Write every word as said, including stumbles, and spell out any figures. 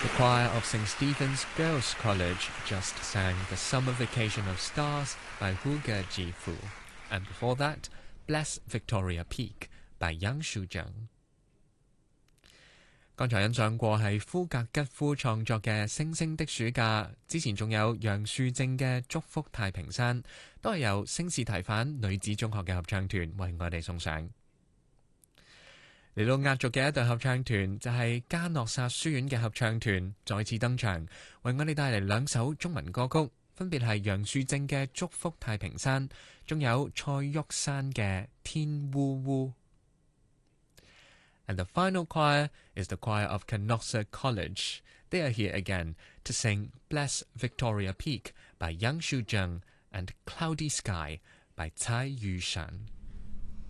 The choir of Saint Stephen's Girls' College just sang The Summer Vacation of Stars by Hu Gejifu, and before that, Bless Victoria Peak by Yang Shuzheng。剛才欣賞過係夫格吉夫創作嘅《星星的暑假》，之前仲有楊樹正嘅《祝福太平山》，都係由聖士提反女子中學嘅合唱團為我哋送上。嚟到壓軸嘅一隊合唱團就係嘉諾撒書院嘅合唱團再次登場，為我哋帶嚟兩首中文歌曲，分別係楊樹正嘅《祝福太平山》，仲有蔡旭山嘅《天烏烏》。And the final choir is the choir of Canossa College. They are here again to sing Bless Victoria Peak by Yang Shuzheng and Cloudy Sky by Cai Yushan.